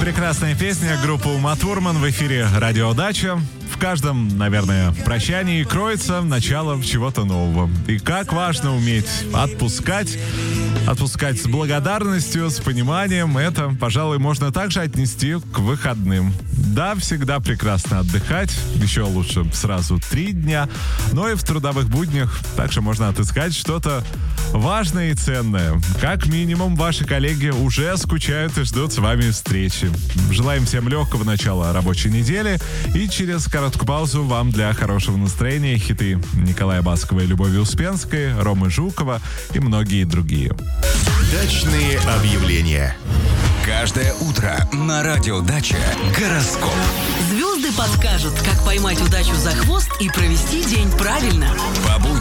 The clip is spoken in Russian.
прекрасная песня группы Ума Турман в эфире «Радио Дача». В каждом, наверное, прощании кроется начало чего-то нового. И как важно уметь отпускать с благодарностью, с пониманием. Это, пожалуй, можно также отнести к выходным. Да, всегда прекрасно отдыхать, еще лучше сразу 3 дня, но и в трудовых буднях также можно отыскать что-то важное и ценное. Как минимум, ваши коллеги уже скучают и ждут с вами встречи. Желаем всем легкого начала рабочей недели и через короткую паузу вам для хорошего настроения хиты Николая Баскова и Любови Успенской, Ромы Жукова и многие другие. Дачные объявления. Каждое утро на радио Дача гороскоп. Звезды подскажут, как поймать удачу за хвост и провести день правильно. По